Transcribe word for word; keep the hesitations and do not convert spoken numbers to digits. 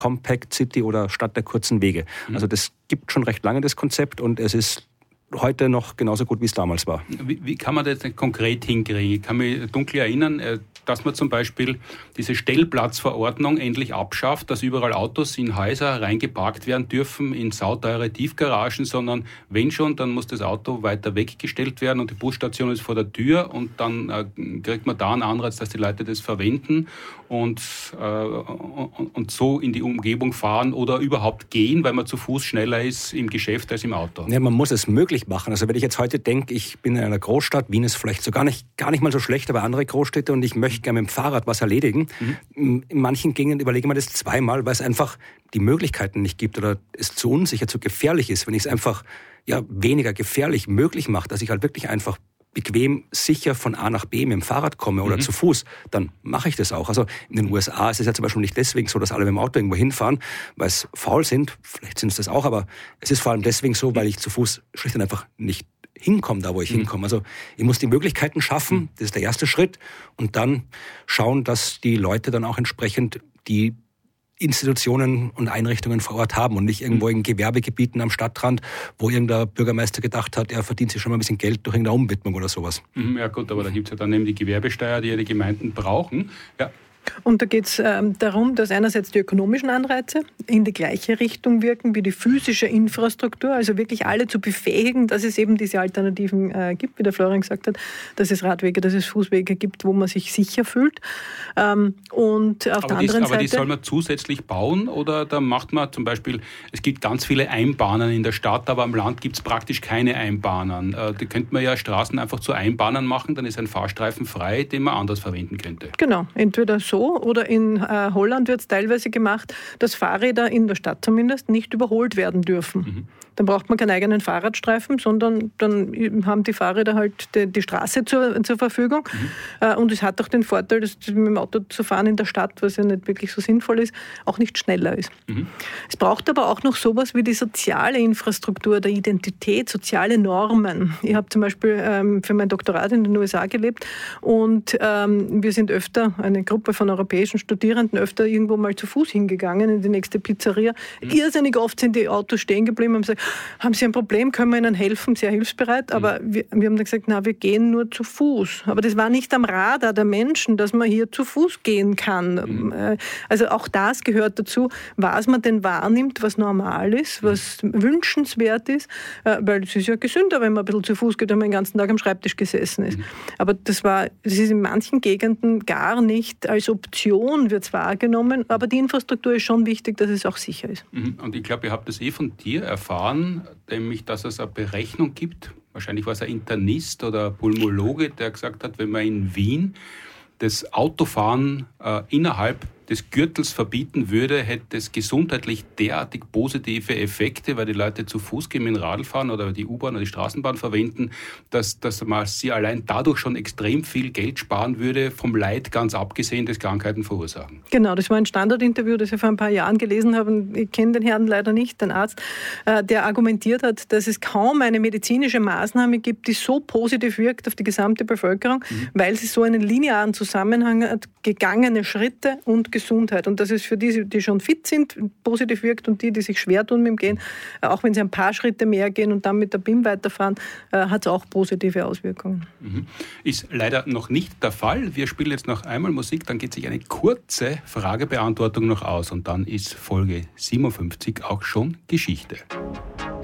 Compact City oder Stadt der kurzen Wege. Mhm. Also das gibt schon recht lange das Konzept und es ist heute noch genauso gut, wie es damals war. Wie, wie kann man das denn konkret hinkriegen? Ich kann mich dunkel erinnern, dass man zum Beispiel diese Stellplatzverordnung endlich abschafft, dass überall Autos in Häuser reingeparkt werden dürfen, in sauteure Tiefgaragen, sondern wenn schon, dann muss das Auto weiter weggestellt werden und die Busstation ist vor der Tür und dann äh, kriegt man da einen Anreiz, dass die Leute das verwenden und, äh, und, und so in die Umgebung fahren oder überhaupt gehen, weil man zu Fuß schneller ist im Geschäft als im Auto. Ja, man muss es möglich machen. Also wenn ich jetzt heute denke, ich bin in einer Großstadt, Wien ist vielleicht so gar nicht, gar nicht mal so schlecht, aber andere Großstädte und ich möchte gerne mit dem Fahrrad was erledigen. Mhm. In manchen Gegenden überlege man das zweimal, weil es einfach die Möglichkeiten nicht gibt oder es zu unsicher, zu gefährlich ist. Wenn ich es einfach ja, weniger gefährlich möglich mache, dass ich halt wirklich einfach bequem, sicher von A nach B mit dem Fahrrad komme oder mhm. zu Fuß, dann mache ich das auch. Also in den U S A ist es ja zum Beispiel nicht deswegen so, dass alle mit dem Auto irgendwo hinfahren, weil es faul sind. Vielleicht sind es das auch, aber es ist vor allem deswegen so, weil ich zu Fuß schlicht und einfach nicht hinkomme, da wo ich mhm. hinkomme. Also ich muss die Möglichkeiten schaffen, das ist der erste Schritt, und dann schauen, dass die Leute dann auch entsprechend die Institutionen und Einrichtungen vor Ort haben und nicht irgendwo in Gewerbegebieten am Stadtrand, wo irgendein Bürgermeister gedacht hat, er verdient sich schon mal ein bisschen Geld durch irgendeine Umwidmung oder sowas. Ja gut, aber da gibt es ja dann eben die Gewerbesteuer, die ja die Gemeinden brauchen. Ja. Und da geht es ähm, darum, dass einerseits die ökonomischen Anreize in die gleiche Richtung wirken wie die physische Infrastruktur, also wirklich alle zu befähigen, dass es eben diese Alternativen äh, gibt, wie der Florian gesagt hat, dass es Radwege, dass es Fußwege gibt, wo man sich sicher fühlt. Ähm, und auf aber der die, anderen aber Seite... die soll man zusätzlich bauen oder da macht man zum Beispiel, es gibt ganz viele Einbahnen in der Stadt, aber am Land gibt es praktisch keine Einbahnen. Äh, die könnte man ja Straßen einfach zu Einbahnern machen, dann ist ein Fahrstreifen frei, den man anders verwenden könnte. Genau, entweder so oder in äh, Holland wird es teilweise gemacht, dass Fahrräder in der Stadt zumindest nicht überholt werden dürfen. Mhm. Dann braucht man keinen eigenen Fahrradstreifen, sondern dann haben die Fahrräder halt die, die Straße zur, zur Verfügung. Mhm. Äh, und es hat auch den Vorteil, dass mit dem Auto zu fahren in der Stadt, was ja nicht wirklich so sinnvoll ist, auch nicht schneller ist. Mhm. Es braucht aber auch noch sowas wie die soziale Infrastruktur, der Identität, soziale Normen. Ich habe zum Beispiel ähm, für mein Doktorat in den U S A gelebt und ähm, wir sind öfter, eine Gruppe von europäischen Studierenden, öfter irgendwo mal zu Fuß hingegangen in die nächste Pizzeria. Mhm. Irrsinnig oft sind die Autos stehen geblieben und haben gesagt, haben Sie ein Problem, können wir Ihnen helfen? Sehr hilfsbereit, aber mhm. wir, wir haben dann gesagt, na, wir gehen nur zu Fuß. Aber das war nicht am Radar der Menschen, dass man hier zu Fuß gehen kann. Mhm. Also auch das gehört dazu, was man denn wahrnimmt, was normal ist, was mhm. wünschenswert ist, weil es ist ja gesünder, wenn man ein bisschen zu Fuß geht, wenn man den ganzen Tag am Schreibtisch gesessen ist. Mhm. Aber das war, das ist in manchen Gegenden gar nicht als Option wird es wahrgenommen, aber die Infrastruktur ist schon wichtig, dass es auch sicher ist. Mhm. Und ich glaube, ihr habt das eh von dir erfahren, nämlich, dass es eine Berechnung gibt. Wahrscheinlich war es ein Internist oder ein Pulmologe, der gesagt hat, wenn man in Wien das Autofahren äh, innerhalb des Gürtels verbieten würde, hätte es gesundheitlich derartig positive Effekte, weil die Leute zu Fuß gehen, mit dem Radl fahren oder die U-Bahn oder die Straßenbahn verwenden, dass, dass man sie allein dadurch schon extrem viel Geld sparen würde, vom Leid ganz abgesehen, das Krankheiten verursachen. Genau, das war ein Standardinterview, das ich vor ein paar Jahren gelesen habe. Ich kenne den Herrn leider nicht, den Arzt, der argumentiert hat, dass es kaum eine medizinische Maßnahme gibt, die so positiv wirkt auf die gesamte Bevölkerung, mhm. weil sie so einen linearen Zusammenhang hat, gegangene Schritte und Gesundheit. Und dass es für die, die schon fit sind, positiv wirkt und die, die sich schwer tun mit dem Gehen, auch wenn sie ein paar Schritte mehr gehen und dann mit der B I M weiterfahren, hat es auch positive Auswirkungen. Mhm. Ist leider noch nicht der Fall. Wir spielen jetzt noch einmal Musik, dann geht sich eine kurze Fragebeantwortung noch aus und dann ist Folge siebenundfünfzig auch schon Geschichte.